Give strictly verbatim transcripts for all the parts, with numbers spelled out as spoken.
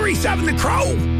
three seven The Crow.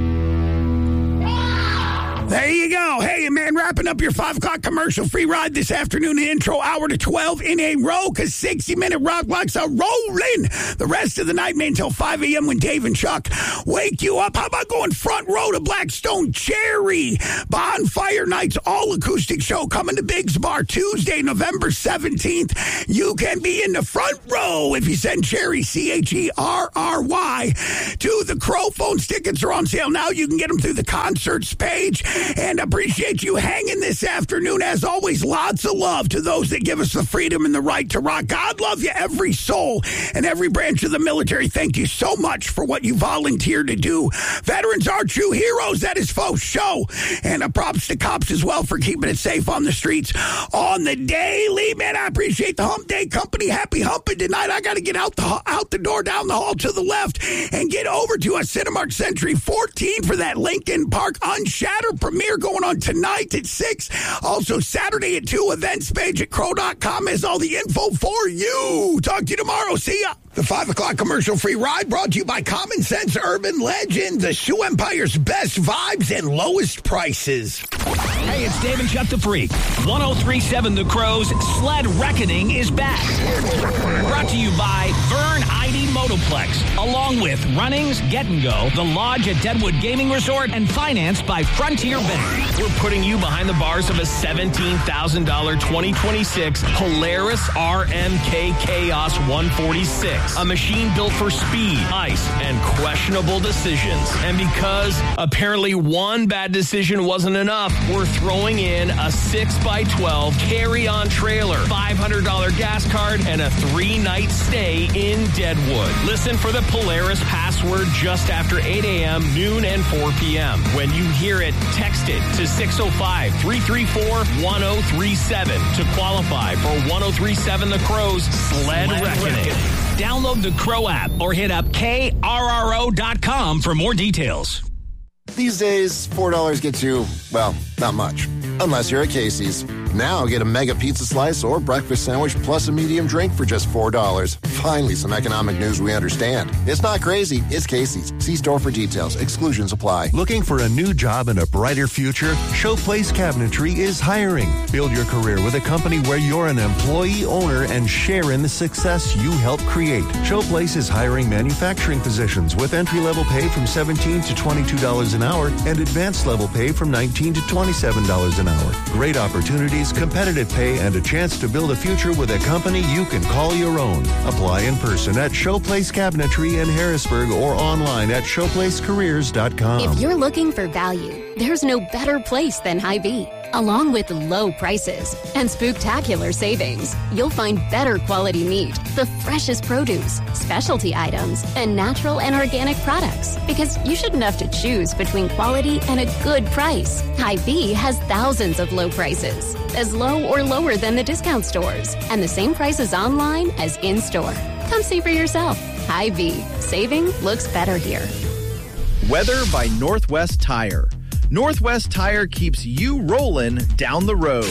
There you go. Hey, man, wrapping up your five o'clock commercial-free ride this afternoon, intro hour to twelve in a row, because sixty-minute rock blocks are rolling the rest of the night, man, until five a.m. when Dave and Chuck wake you up. How about going front row to Blackstone Cherry? Bonfire Nights all-acoustic show coming to Biggs Bar Tuesday, November seventeenth. You can be in the front row if you send Cherry, C H E R R Y, to the Crow. Phones tickets are on sale now. You can get them through the concerts page. And appreciate you hanging this afternoon. As always, lots of love to those that give us the freedom and the right to rock. God love you, every soul and every branch of the military. Thank you so much for what you volunteered to do. Veterans are true heroes. That is Faux Show. And a props to cops as well for keeping it safe on the streets on the daily. Man, I appreciate the Hump Day Company. Happy humping tonight. I got to get out the out the door, down the hall to the left, and get over to a Cinemark Century fourteen for that Lincoln Park Unshattered premiere going on tonight at six. Also Saturday at two. Events page at crow dot com has all the info for you. Talk to you tomorrow. See ya. The five o'clock commercial-free ride brought to you by Common Sense Urban Legend, the Shoe Empire's best vibes and lowest prices. Hey, it's Dave and Chuck the Freak. one oh three point seven The Crow's Sled Reckoning is back. Brought to you by Vern I D Motoplex, along with Runnings, Get and Go, The Lodge at Deadwood Gaming Resort, and financed by Frontier Bank. We're putting you behind the bars of a seventeen thousand dollars twenty twenty-six Polaris R M K Chaos one forty-six. A machine built for speed, ice, and questionable decisions. And because apparently one bad decision wasn't enough, we're throwing in a six by twelve carry-on trailer, five hundred dollars gas card, and a three-night stay in Deadwood. Listen for the Polaris password just after eight a.m., noon, and four p.m. When you hear it, text it to six oh five, three three four, one oh three seven to qualify for one oh three point seven The Crow's Sled, Sled Reckoning. Reckoning. Download the Crow app or hit up K R R O dot com for more details. These days, four dollars gets you, well, not much. Unless you're at Casey's. Now get a mega pizza slice or breakfast sandwich plus a medium drink for just four dollars. Finally, some economic news we understand. It's not crazy. It's Casey's. See store for details. Exclusions apply. Looking for a new job and a brighter future? Showplace Cabinetry is hiring. Build your career with a company where you're an employee owner and share in the success you help create. Showplace is hiring manufacturing positions with entry-level pay from seventeen to twenty-two dollars an hour and advanced level pay from nineteen to twenty-seven dollars an hour. Great opportunities, competitive pay, and a chance to build a future with a company you can call your own. Apply in person at Showplace Cabinetry in Harrisburg or online at showplace careers dot com. If you're looking for value, there's no better place than Hy-Vee. Along with low prices and spooktacular savings, you'll find better quality meat, the freshest produce, specialty items, and natural and organic products. Because you shouldn't have to choose between quality and a good price. Hy-Vee has thousands of low prices, as low or lower than the discount stores, and the same prices online as in-store. Come see for yourself. Hy-Vee. Saving looks better here. Weather by Northwest Tire. Northwest Tire keeps you rolling down the road.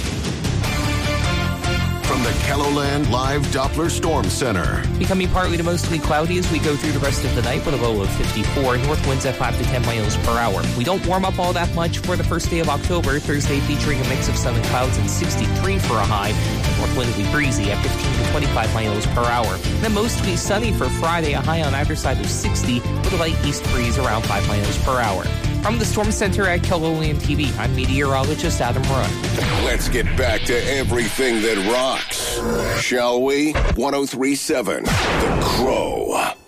From the KELOLAND Live Doppler Storm Center. Becoming partly to mostly cloudy as we go through the rest of the night with a low of fifty-four. North winds at five to ten miles per hour. We don't warm up all that much for the first day of October. Thursday featuring a mix of sun and clouds and sixty-three for a high. North wind will be breezy at fifteen to twenty-five miles per hour. Then mostly sunny for Friday, a high on either side of sixty with a light east breeze around five miles per hour. From the Storm Center at KELOLAND T V, I'm meteorologist Adam Run. Let's get back to everything that rocks, shall we? one oh three point seven The Crow.